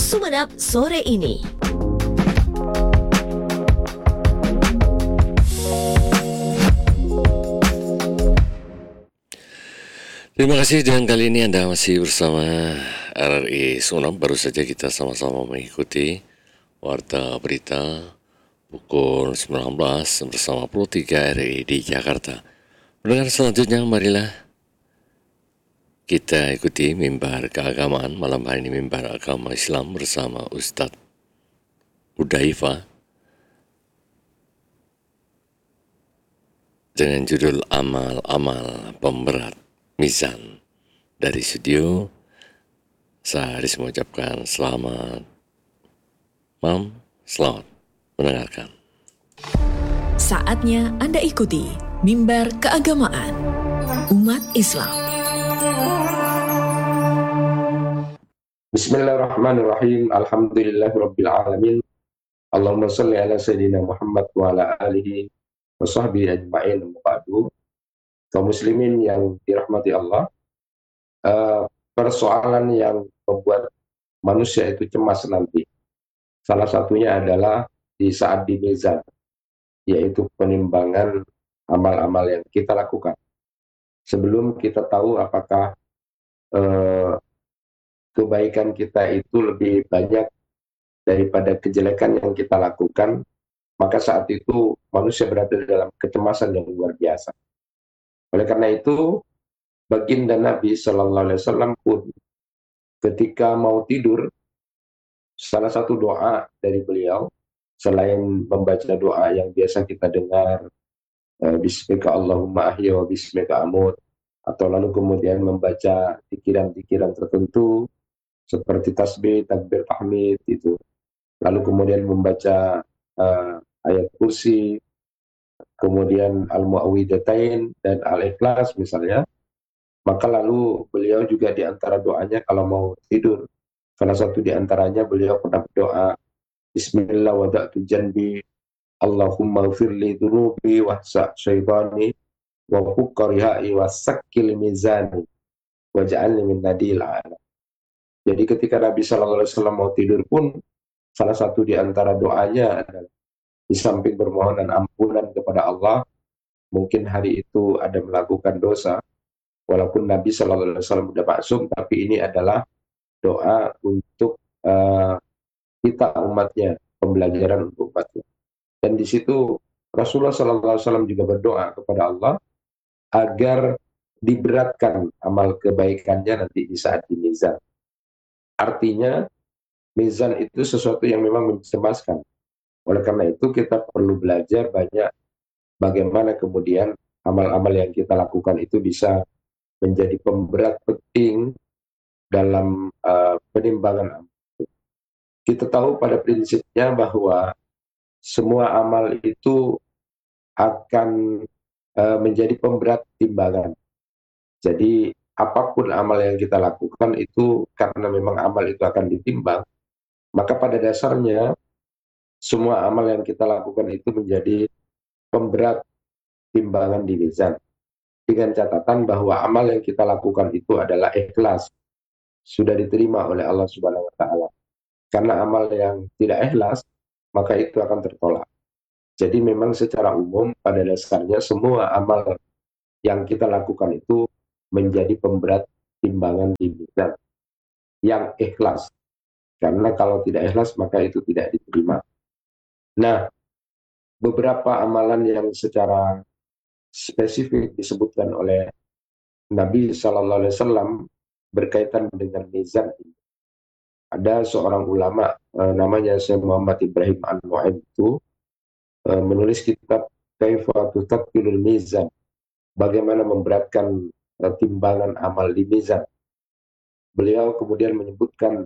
Sumenep sore ini. Terima kasih, dan kali ini Anda masih bersama RRI Sumenep. Baru saja kita sama-sama mengikuti Warta Berita pukul 19 bersama Pro 3 RRI di Jakarta. Pendengar selanjutnya, marilah kita ikuti mimbar keagamaan. Malam hari ini mimbar agama Islam bersama Ustadz Hudzaifah dengan judul Amal-amal Pemberat Mizan. Dari studio, saya Haris mengucapkan selamat malam, selamat mendengarkan. Saatnya Anda ikuti mimbar keagamaan umat Islam. Bismillahirrahmanirrahim. Alhamdulillahirabbil alamin. Allahumma shalli ala sayyidina Muhammad wa ala alihi wa sahbihi ajma'in. Ba'du. Kaum muslimin yang dirahmati Allah, persoalan yang membuat manusia itu cemas nanti, salah satunya adalah di saat di mizan, yaitu penimbangan amal-amal yang kita lakukan. Sebelum kita tahu apakah kebaikan kita itu lebih banyak daripada kejelekan yang kita lakukan, maka saat itu manusia berada dalam kecemasan yang luar biasa. Oleh karena itu, baginda Nabi Sallallahu Alaihi Wasallam pun ketika mau tidur, salah satu doa dari beliau, selain membaca doa yang biasa kita dengar, Bismika Allahumma ahya wa bismika amut, atau lalu kemudian membaca pikiran-pikiran tertentu seperti tasbih, takbir, tahmid itu, lalu kemudian membaca ayat kursi, kemudian al-mu'awwidhatain dan al-ikhlas misalnya, maka lalu beliau juga di antara doanya kalau mau tidur, salah satu di antaranya beliau pernah berdoa, Bismillah wada'tu janbi, Allahumma ghfirli dhunubi wahsa' syaitani wa fuqarihai wa sakkil mizani waja'alni min nadil ala. Jadi ketika Nabi SAW mau tidur pun, salah satu di antara doanya adalah di samping permohonan ampunan kepada Allah, mungkin hari itu ada melakukan dosa, walaupun Nabi SAW sudah maksum, tapi ini adalah doa untuk kita umatnya, pembelajaran untuk umatnya. Dan di situ Rasulullah SAW juga berdoa kepada Allah agar diberatkan amal kebaikannya nanti di saat di mizan. Artinya mizan itu sesuatu yang memang mencemaskan. Oleh karena itu kita perlu belajar banyak bagaimana kemudian amal-amal yang kita lakukan itu bisa menjadi pemberat penting dalam penimbangan amal. Kita tahu pada prinsipnya bahwa semua amal itu akan menjadi pemberat timbangan. Jadi apapun amal yang kita lakukan itu karena memang amal itu akan ditimbang, maka pada dasarnya semua amal yang kita lakukan itu menjadi pemberat timbangan di mizan. Dengan catatan bahwa amal yang kita lakukan itu adalah ikhlas, sudah diterima oleh Allah Subhanahu wa Ta'ala. Karena amal yang tidak ikhlas, maka itu akan tertolak. Jadi memang secara umum pada dasarnya semua amal yang kita lakukan itu menjadi pemberat timbangan di mizan yang ikhlas. Karena kalau tidak ikhlas maka itu tidak diterima. Nah, beberapa amalan yang secara spesifik disebutkan oleh Nabi Sallallahu Alaihi Wasallam berkaitan dengan mizan ini. Ada seorang ulama namanya Syekh Muhammad Ibrahim An-Nu'aim itu menulis kitab Kaifa Tuthaqilul Mizan, bagaimana memberatkan timbangan amal di mizan. Beliau kemudian menyebutkan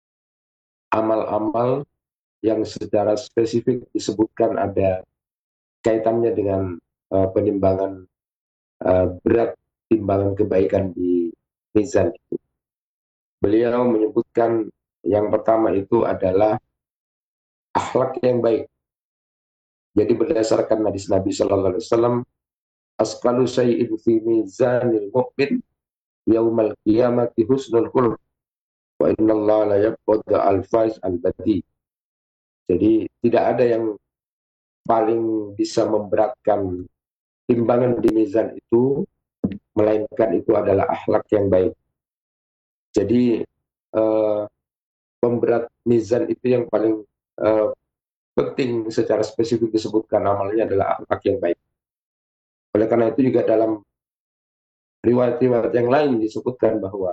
amal-amal yang secara spesifik disebutkan ada kaitannya dengan penimbangan berat timbangan kebaikan di mizan itu. Beliau menyebutkan yang pertama itu adalah akhlak yang baik. Jadi berdasarkan hadis Nabi Sallallahu Alaihi Wasallam, asqalu syai'in fi mizanil mu'min yaumal qiyamati husnul khuluq. Wa innallaha la yaqbadu al-faiz al-badi. Jadi tidak ada yang paling bisa memberatkan timbangan di mizan itu, melainkan itu adalah akhlak yang baik. Jadi pemberat mizan itu yang paling penting secara spesifik disebutkan amalnya adalah akhlak yang baik. Oleh karena itu juga dalam riwayat-riwayat yang lain disebutkan bahwa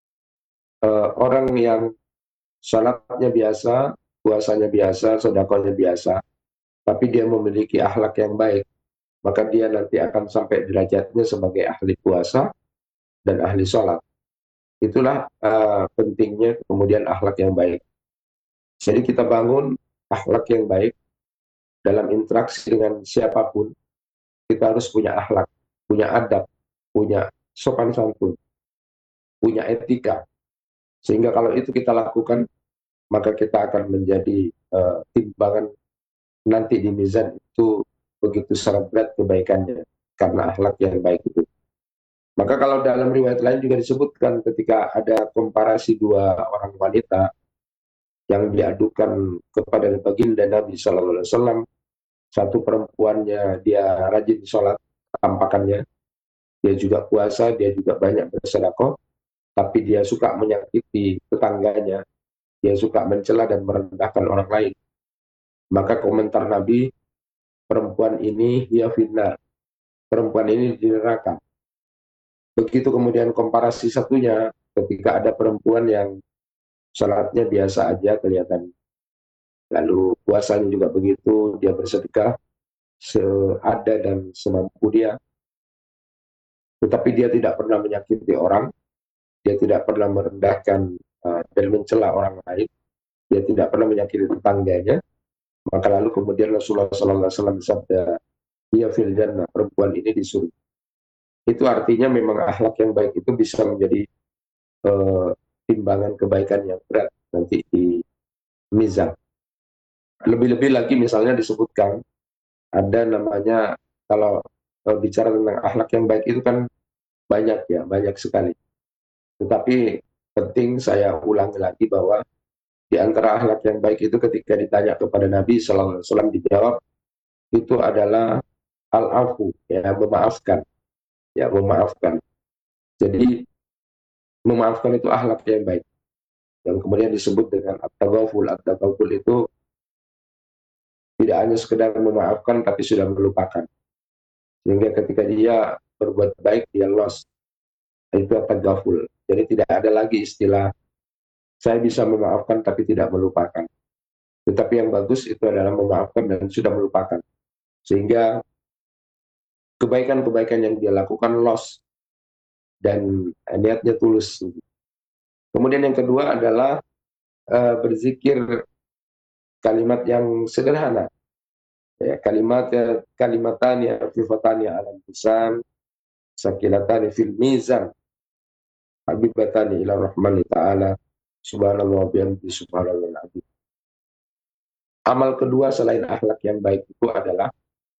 orang yang salatnya biasa, puasanya biasa, sedekahnya biasa, tapi dia memiliki akhlak yang baik, maka dia nanti akan sampai derajatnya sebagai ahli puasa dan ahli sholat. Itulah pentingnya kemudian akhlak yang baik. Jadi kita bangun akhlak yang baik dalam interaksi dengan siapapun. Kita harus punya akhlak, punya adab, punya sopan santun, punya etika. Sehingga kalau itu kita lakukan, maka kita akan menjadi timbangan nanti di mizan itu begitu sangat berat kebaikannya karena akhlak yang baik itu. Maka kalau dalam riwayat lain juga disebutkan ketika ada komparasi dua orang wanita yang diadukan kepada baginda Nabi Sallallahu Alaihi Wasallam, satu perempuannya dia rajin sholat tampakannya, dia juga puasa, dia juga banyak bersedekah, tapi dia suka menyakiti tetangganya, dia suka mencela dan merendahkan orang lain. Maka komentar Nabi, perempuan ini dia finnar, perempuan ini di neraka. Begitu kemudian komparasi satunya, ketika ada perempuan yang sholatnya biasa aja kelihatan, lalu puasanya juga begitu, dia bersedekah seada dan semampu dia, tetapi dia tidak pernah menyakiti orang, dia tidak pernah merendahkan dan mencela orang lain, dia tidak pernah menyakiti tetangganya. Maka lalu kemudian Rasulullah SAW bersabda, dia fil jannah, perempuan ini di surga. Itu artinya memang akhlak yang baik itu bisa menjadi timbangan kebaikan yang berat nanti di mizan. Lebih-lebih lagi misalnya disebutkan ada namanya, kalau bicara tentang akhlak yang baik itu kan banyak ya, banyak sekali. Tetapi penting saya ulangi lagi bahwa di antara akhlak yang baik itu ketika ditanya kepada Nabi Sallallahu Alaihi Wasallam dijawab itu adalah al-afu, ya memaafkan, ya memaafkan. Jadi memaafkan itu akhlak yang baik. Dan kemudian disebut dengan at-taghaful. At-taghaful itu tidak hanya sekedar memaafkan tapi sudah melupakan. Sehingga ketika dia berbuat baik dia lost. Itu at-taghaful. Jadi tidak ada lagi istilah saya bisa memaafkan tapi tidak melupakan. Tetapi yang bagus itu adalah memaafkan dan sudah melupakan. Sehingga kebaikan-kebaikan yang dia lakukan lost dan niatnya tulus. Kemudian yang kedua adalah berzikir kalimat yang sederhana. Ya, kalimatani afifatani ala lisan, sakilatani fil mizan, habibatani ila rahmani ta'ala, subhanallah bihamdi subhanallah azim. Amal kedua selain akhlak yang baik itu adalah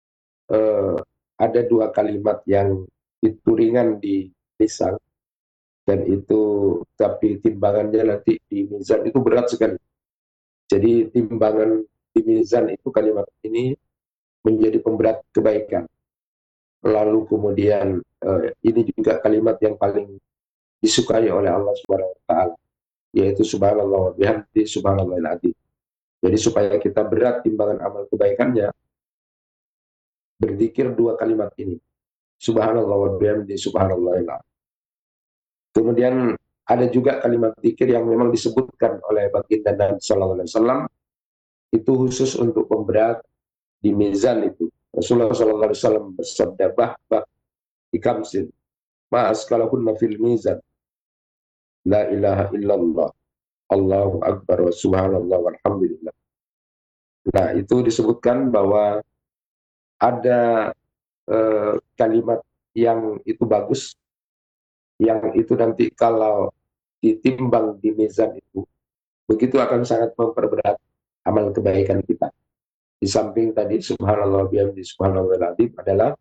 ada dua kalimat yang itu ringan di lisan dan itu tapi timbangannya nanti di mizan itu berat sekali. Jadi timbangan di mizan itu kalimat ini menjadi pemberat kebaikan. Lalu kemudian ini juga kalimat yang paling disukai oleh Allah Subhanahu wa taala, yaitu subhanallah wa bihamdi subhanallahil azim. Jadi supaya kita berat timbangan amal kebaikannya, berzikir dua kalimat ini. Subhanallah wa bihamdi subhanallahil azim. Kemudian ada juga kalimat zikir yang memang disebutkan oleh baginda Nabi sallallahu alaihi wasallam itu khusus untuk pemberat di mizan itu. Rasulullah sallallahu alaihi wasallam bersabda bah di kamsin ma askalahunna fil mizan la ilaha illallah Allahu akbar wa subhanallah walhamdulillah. Nah, itu disebutkan bahwa ada kalimat yang itu bagus, yang itu nanti kalau ditimbang di mizan itu, begitu akan sangat memperberat amal kebaikan kita. Di samping tadi subhanallah bihamdi subhanallah azim adalah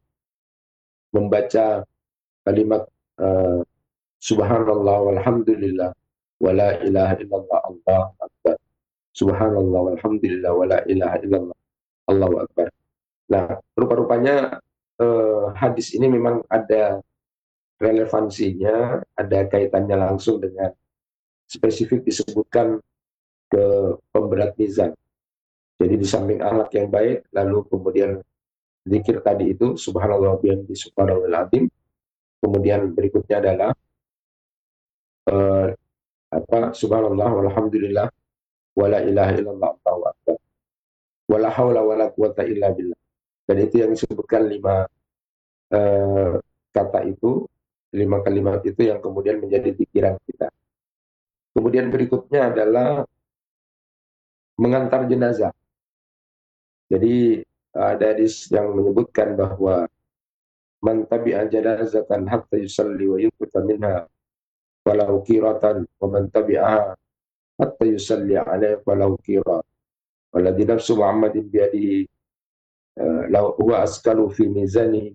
membaca kalimat subhanallah walhamdulillah wa la ilaha illallah, Allahu akbar, subhanallah walhamdulillah wa la ilaha illallah, Allahu akbar. Nah, rupa-rupanya hadis ini memang ada relevansinya, ada kaitannya langsung dengan spesifik disebutkan ke pemberat mizan. Jadi di samping akhlak yang baik, lalu kemudian zikir tadi itu subhanallah bihamdi subhanallahil azim, kemudian berikutnya adalah subhanallah walhamdulillah wala ilaha illallah Allahu akbar wala haula wala quwata illa billah. Dan itu yang disebutkan 5 kata itu, 5 kalimat itu yang kemudian menjadi pikiran kita. Kemudian berikutnya adalah mengantar jenazah. Jadi ada hadis yang menyebutkan bahwa man tabi'a janazatan hatta yusalli wa yuqta minha walau qiratan wa man tabi'aha hatta yusalli 'alaihi walau qirat. Walladzi nafsu Muhammadin biyadihi law huwa askalu fi mizani.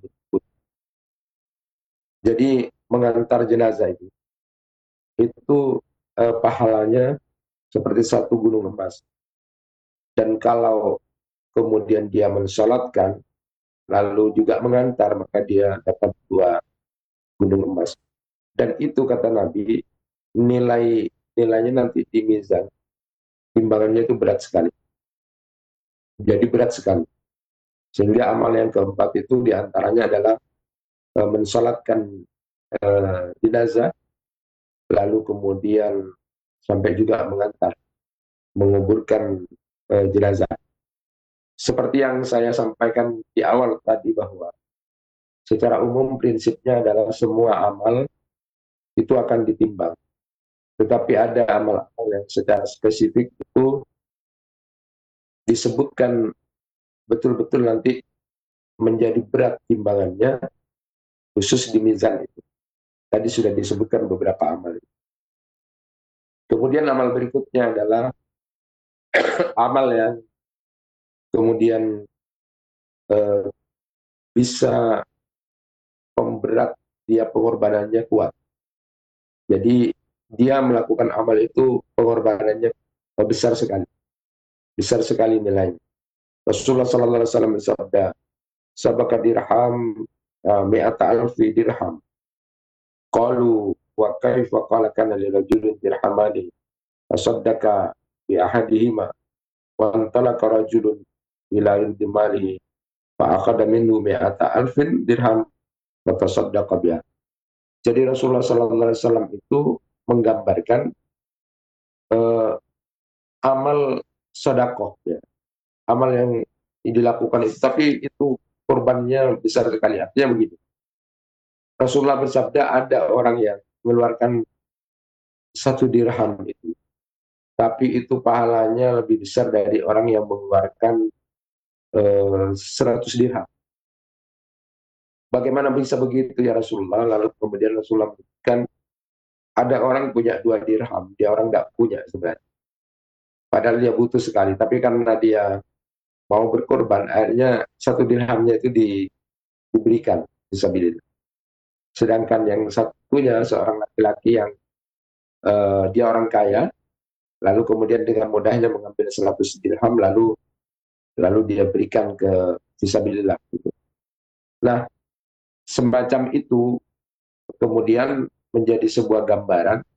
Jadi mengantar jenazah itu pahalanya seperti 1 gunung emas. Dan kalau kemudian dia mensolatkan lalu juga mengantar, maka dia dapat 2 gunung emas. Dan itu kata Nabi, nilainya nanti di mizan, timbangannya itu berat sekali. Jadi berat sekali. Sehingga amal yang keempat itu diantaranya adalah mensolatkan jenazah, lalu kemudian sampai juga mengantar, menguburkan jenazah. Seperti yang saya sampaikan di awal tadi bahwa secara umum prinsipnya adalah semua amal itu akan ditimbang. Tetapi ada amal-amal yang secara spesifik itu disebutkan betul-betul nanti menjadi berat timbangannya, khusus di mizan itu. Tadi sudah disebutkan beberapa amal. Kemudian amal berikutnya adalah amal yang kemudian bisa pemberat, dia pengorbanannya kuat. Jadi dia melakukan amal itu pengorbanannya besar sekali nilainya. Rasulullah SAW bersabda, sabaka dirham mi'ata alfi dirham. Qalu wa kaifa qala kana li rajulin dirhamani fasaddaqa bi ahadihima wa antalaka rajulun ila irdi malihi fa akhadha minhu mi'ata alfin dirham wa tasaddaqa biha. Jadi Rasulullah SAW itu menggambarkan amal sedekah, ya. Amal yang dilakukan itu, tapi itu korbannya besar sekali. Artinya begini, Rasulullah bersabda ada orang yang mengeluarkan 1 dirham itu, tapi itu pahalanya lebih besar dari orang yang mengeluarkan 100 dirham. Bagaimana bisa begitu ya Rasulullah? Lalu kemudian Rasulullah menyebutkan ada orang punya 2 dirham, dia orang nggak punya sebenarnya. Padahal dia butuh sekali, tapi karena dia mau berkorban, akhirnya 1 dirhamnya itu diberikan fisabilillah. Sedangkan yang satunya seorang laki-laki yang dia orang kaya, lalu kemudian dengan mudahnya mengambil 100 dirham, lalu dia berikan ke fisabilillah. Nah, semacam itu kemudian menjadi sebuah gambaran